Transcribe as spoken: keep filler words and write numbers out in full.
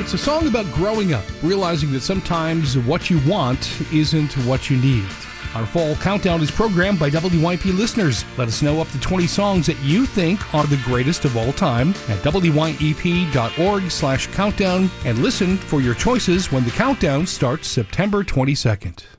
It's a song about growing up, realizing that sometimes what you want isn't what you need. Our fall countdown is programmed by W Y P listeners. Let us know up to twenty songs that you think are the greatest of all time at W Y E P dot org slash countdown and listen for your choices when the countdown starts September twenty-second.